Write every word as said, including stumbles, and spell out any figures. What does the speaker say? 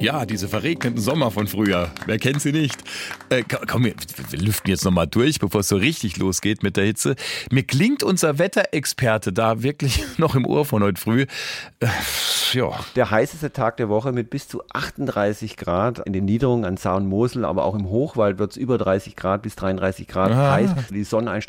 Ja, diese verregneten Sommer von früher. Wer kennt sie nicht? Äh, komm, wir, wir lüften jetzt nochmal durch, bevor es so richtig losgeht mit der Hitze. Mir klingt unser Wetterexperte da wirklich noch im Ohr von heute früh. Äh, ja. Der heißeste Tag der Woche mit bis zu achtunddreißig Grad. In den Niederungen an Saar und Mosel, aber auch im Hochwald wird es über dreißig Grad bis dreiunddreißig Grad Ah. heiß. Die Sonneneinstrahlung